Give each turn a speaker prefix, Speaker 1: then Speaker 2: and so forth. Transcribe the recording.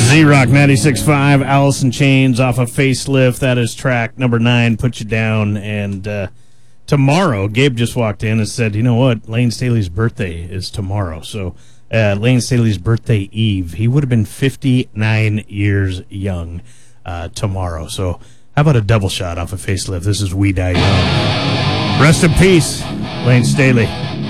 Speaker 1: Z-Rock 96.5, Alice in Chains off of Facelift. That is track number 9, Put You Down. And tomorrow, Gabe just walked in and said, you know what, Lane Staley's birthday is tomorrow. So Lane Staley's birthday eve. He would have been 59 years young tomorrow. So how about a double shot off of Facelift? This is We Die Young. Rest in peace, Lane Staley.